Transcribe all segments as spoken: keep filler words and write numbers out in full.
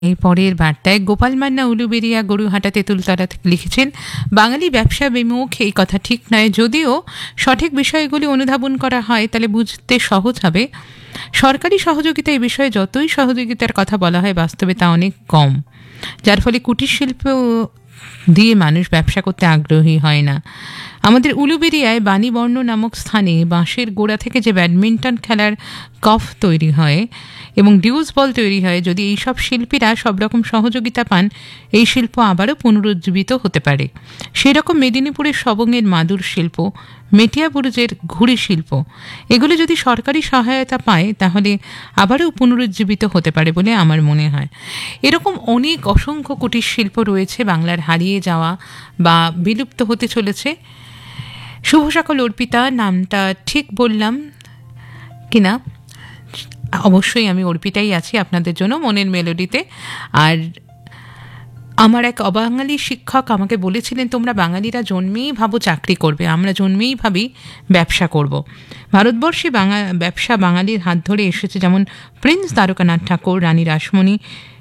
এই পরের বার্তায় গোপাল মান্না উলুবেড়িয়া গরুহাটা তেঁতুলতলা থেকে লিখেছেন, বাঙালি ব্যবসা বিমুখ এই কথা ঠিক নয়, যদিও সঠিক বিষয়গুলি অনুধাবন করা হয় তাহলে বুঝতে সহজ হবে। সরকারি সহযোগিতা এই বিষয়ে যতই সহযোগিতার কথা বলা হয়, বাস্তবে তা অনেক কম, যার ফলে কুটির শিল্প দিয়ে মানুষ ব্যবসা করতে আগ্রহী হয় না। আমাদের উলুবেড়িয়ায় বাণীবর্ণ নামক স্থানে বাঁশের গোড়া থেকে যে ব্যাডমিন্টন খেলার কফ তৈরি হয় এবং ডিউস বল তৈরি হয়, যদি এইসব শিল্পীরা সব রকম সহযোগিতা পান, এই শিল্প আবারও পুনরুজ্জীবিত হতে পারে। সেরকম মেদিনীপুরের সবংয়ের মাদুর শিল্প, মেটিয়াবুরুজের ঘুড়ি শিল্প, এগুলো যদি সরকারি সহায়তা পায় তাহলে আবারও পুনরুজ্জীবিত হতে পারে বলে আমার মনে হয়। এরকম অনেক অসংখ্য কুটির শিল্প রয়েছে বাংলার হারিয়ে যাওয়া বা বিলুপ্ত হতে চলেছে। শুভ সকাল অর্পিতা, নামটা ঠিক বললাম কিনা? অবশ্যই আমি অর্পিতাই আছি আপনাদের জন্য মনের মেলোডিতে। আর আমার এক অবাঙালি শিক্ষক আমাকে বলেছিলেন, তোমরা বাঙালিরা জন্মেই ভাবো চাকরি করবে, আমরা জন্মেই ভাবি ব্যবসা করব। ভারতবর্ষে বাঙা ব্যবসা বাঙালির হাত ধরে এসেছে, যেমন প্রিন্স দ্বারকানাথ ঠাকুর, রানী রাসমণি,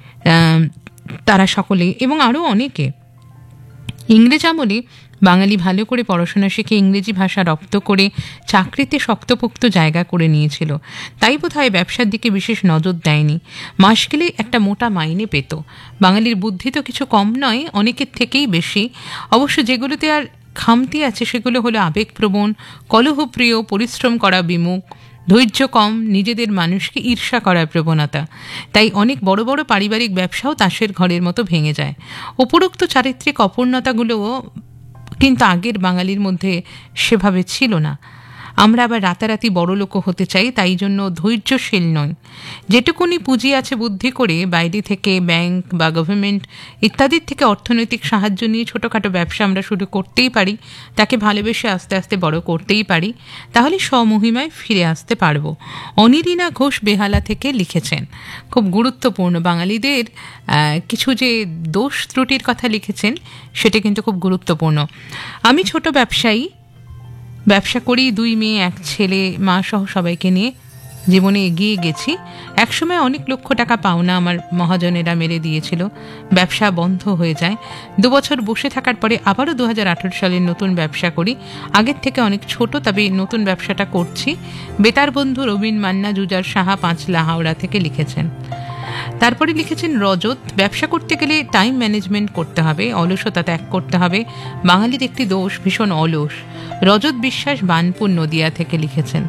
তারা সকলে এবং আরও অনেকে। ইংরেজ আমলে বাঙালি ভালো করে পড়াশোনা শিখে ইংরেজি ভাষা রপ্ত করে চাকরিতে শক্তপোক্ত জায়গা করে নিয়েছিল, তাই বোধহয় ব্যবসার দিকে বিশেষ নজর দেয়নি। মাস গেলে একটা মোটা মাইনে পেত। বাঙালির বুদ্ধি তো কিছু কম নয়, অনেকের থেকেই বেশি। অবশ্য যেগুলোতে আর খামতি আছে সেগুলো হলো আবেগপ্রবণ, কলহপ্রিয়, পরিশ্রম করা বিমুখ, ধৈর্য কম, নিজেদের মানুষকে ঈর্ষা করার প্রবণতা। তাই অনেক বড় বড় পারিবারিক ব্যবসাও তাসের ঘরের মতো ভেঙে যায়। উপরোক্ত চারিত্রিক অপূর্ণতাগুলোও কিন্তু আগের বাঙালির মধ্যে সেভাবে ছিল না। আমরা আবার রাতারাতি বড়লোকও হতে চাই, তাই জন্য ধৈর্যশীল নই। যেটুকুনি পুঁজি আছে বুদ্ধি করে বাইরে থেকে ব্যাংক বা গভর্নমেন্ট ইত্যাদির থেকে অর্থনৈতিক সাহায্য নিয়ে ছোটোখাটো ব্যবসা আমরা শুরু করতেই পারি, তাকে ভালোবেসে আস্তে আস্তে বড় করতেই পারি, তাহলে স্বমহিমায় ফিরে আসতে পারবো। অনিরিনা ঘোষ বেহালা থেকে লিখেছেন, খুব গুরুত্বপূর্ণ বাঙালিদের কিছু যে দোষ ত্রুটির কথা লিখেছেন সেটা কিন্তু খুব গুরুত্বপূর্ণ। আমি ছোট ব্যবসায়ী, ব্যবসা করি, দুই মেয়ে এক ছেলে, মা সহ সবাইকে নিয়ে জীবনে এগিয়ে গেছি। একসময় অনেক লক্ষ টাকা পাওনা আমার মহাজনেরা মেরে দিয়েছিল, ব্যবসা বন্ধ হয়ে যায়। দু বছর বসে থাকার পরে আবারও দু হাজার আঠেরো সালের নতুন ব্যবসা করি, আগের থেকে অনেক ছোট, তবে নতুন ব্যবসাটা করছি। বেতার বন্ধু রবীন মান্না জুজার সাহা পাঁচলা হাওড়া থেকে লিখেছেন। তারপরে লিখেছেন রজত, ব্যবসা করতে গেলে টাইম ম্যানেজমেন্ট করতে হবে, অলসতা ত্যাগ করতে হবে। বাঙালির একটি দোষ, ভীষণ অলস। রজত বিশ্বাস বানপুর নদিয়া থেকে লিখেছেন।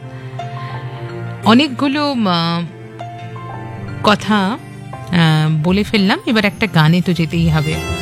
অনেকগুলো কথা বলে ফেললাম, এবার একটা গানে তো যেতেই হবে।